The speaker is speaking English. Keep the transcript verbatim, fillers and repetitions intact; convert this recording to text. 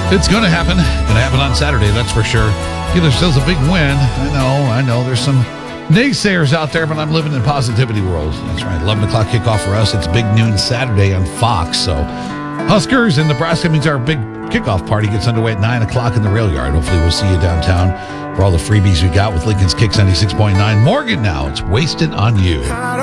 It's going to happen. Going to happen on Saturday, that's for sure. Give ourselves a big win. I know, I know. There's some naysayers out there, but I'm living in positivity world. That's right. eleven o'clock kickoff for us. It's Big Noon Saturday on Fox. So Huskers in Nebraska means our big kickoff party gets underway at nine o'clock in the rail yard. Hopefully we'll see you downtown for all the freebies we got with Lincoln's Kicks ninety-six point nine. Morgan now. It's Wasted on You.